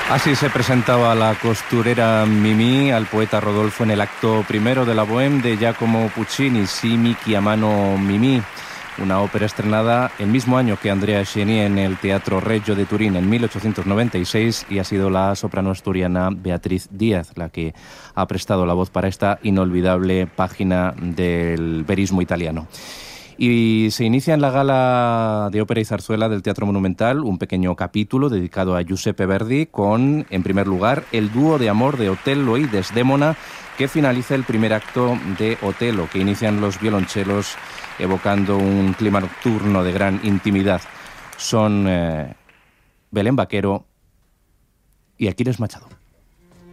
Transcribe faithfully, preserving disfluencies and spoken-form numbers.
Así se presentaba la costurera Mimì al poeta Rodolfo en el acto primero de la Bohème de Giacomo Puccini, Si mi chiamano Mimì, una ópera estrenada el mismo año que Andrea Chenier en el Teatro Regio de Turín en mil ochocientos noventa y seis, y ha sido la soprano asturiana Beatriz Díaz la que ha prestado la voz para esta inolvidable página del verismo italiano. Y se inicia en la Gala de Ópera y Zarzuela del Teatro Monumental un pequeño capítulo dedicado a Giuseppe Verdi con, en primer lugar, el dúo de amor de Otello y Desdémona, que finaliza el primer acto de Otello, que inician los violonchelos evocando un clima nocturno de gran intimidad. Son eh, Belén Vaquero y Aquiles Machado.